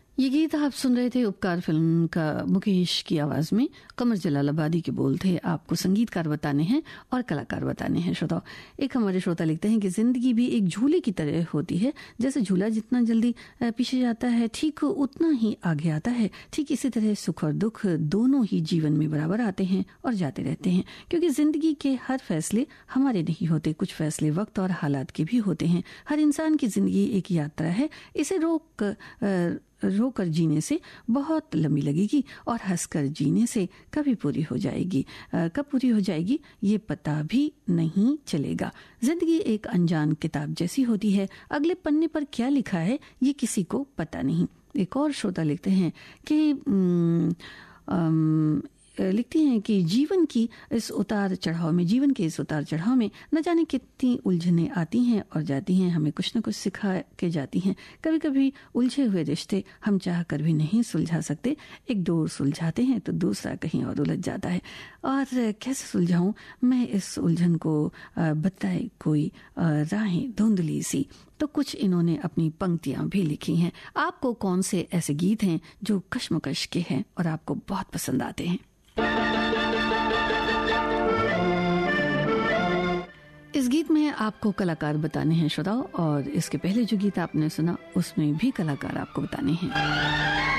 ये गीत आप सुन रहे थे उपकार फिल्म का मुकेश की आवाज में। कमर जलालाबादी के बोल थे। आपको संगीतकार बताने हैं और कलाकार बताने हैं। श्रोता, एक हमारे श्रोता लिखते हैं कि जिंदगी भी एक झूले की तरह होती है। जैसे झूला जितना जल्दी पीछे जाता है ठीक उतना ही आगे आता है। ठीक इसी तरह सुख और दुख दोनों ही जीवन में बराबर आते हैं और जाते रहते हैं, क्योंकि जिंदगी के हर फैसले हमारे नहीं होते। कुछ फैसले वक्त और हालात के भी होते हैं। हर इंसान की जिंदगी एक यात्रा है। इसे रोकर जीने से बहुत लंबी लगेगी और हंसकर जीने से कभी पूरी हो जाएगी। कब पूरी हो जाएगी ये पता भी नहीं चलेगा। जिंदगी एक अनजान किताब जैसी होती है। अगले पन्ने पर क्या लिखा है ये किसी को पता नहीं। एक और श्रोता लिखते हैं कि लिखती हैं कि जीवन के इस उतार चढ़ाव में न जाने कितनी उलझने आती हैं और जाती हैं। हमें कुछ न कुछ सिखा के जाती हैं। कभी कभी उलझे हुए रिश्ते हम चाह कर भी नहीं सुलझा सकते। एक डोर सुलझाते हैं तो दूसरा कहीं और उलझ जाता है। और कैसे सुलझाऊं मैं इस उलझन को, बताए कोई राहें धुंधली सी। तो कुछ इन्होंने अपनी पंक्तियां भी लिखी हैं। आपको कौन से ऐसे गीत हैं जो कश्मकश के हैं और आपको बहुत पसंद आते हैं? इस गीत में आपको कलाकार बताने हैं श्रोताओ, और इसके पहले जो गीत आपने सुना उसमें भी कलाकार आपको बताने हैं।